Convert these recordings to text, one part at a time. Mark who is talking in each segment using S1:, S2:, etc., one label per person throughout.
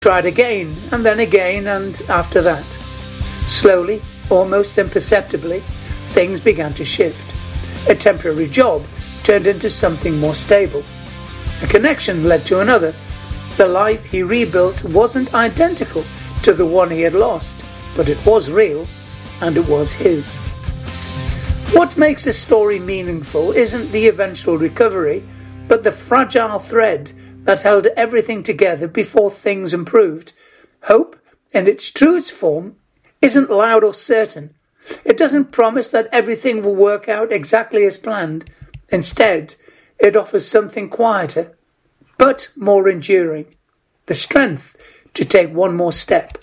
S1: Tried again, and then again, and after that. Slowly, almost imperceptibly, things began to shift. A temporary job turned into something more stable. A connection led to another. The life he rebuilt wasn't identical to the one he had lost, but it was real, and it was his. What makes a story meaningful isn't the eventual recovery, but the fragile thread that held everything together before things improved. Hope, in its truest form, isn't loud or certain. It doesn't promise that everything will work out exactly as planned. Instead, it offers something quieter, but more enduring. The strength to take one more step.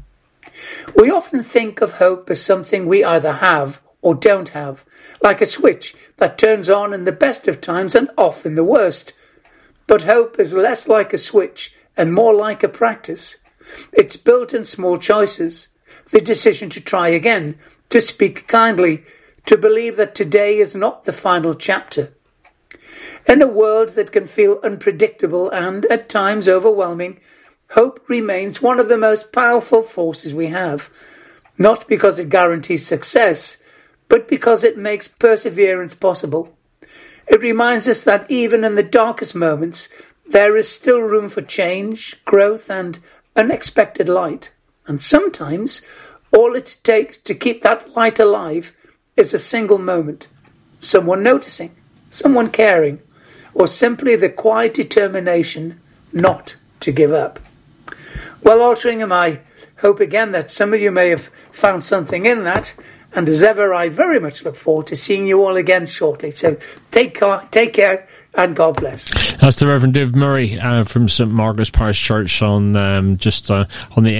S1: We often think of hope as something we either have or don't have, like a switch that turns on in the best of times and off in the worst. But hope is less like a switch and more like a practice. It's built in small choices. The decision to try again, to speak kindly, to believe that today is not the final chapter. In a world that can feel unpredictable and, at times, overwhelming, hope remains one of the most powerful forces we have. Not because it guarantees success, but because it makes perseverance possible. It reminds us that even in the darkest moments, there is still room for change, growth, and unexpected light. And sometimes, all it takes to keep that light alive is a single moment. Someone noticing, someone caring, or simply the quiet determination not to give up. Well, Altrincham, I hope again that some of you may have found something in that. And as ever, I very much look forward to seeing you all again shortly. So take care, and God bless.
S2: That's the Reverend Dave Murray from St Margaret's Parish Church on on the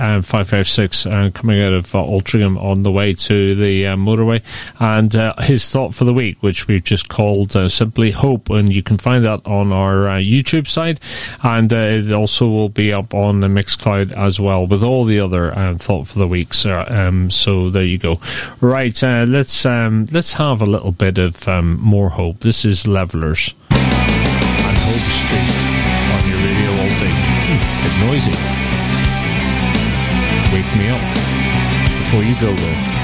S2: A556 coming out of Altrincham on the way to the motorway. And his thought for the week, which we've just called simply Hope, and you can find that on our YouTube site, and it also will be up on the Mixcloud as well with all the other thought for the weeks. So there you go. Right, let's have a little bit of more hope. This is Levellers and Hope Street on your radio all day. Bit noisy. Wake me up before you go though.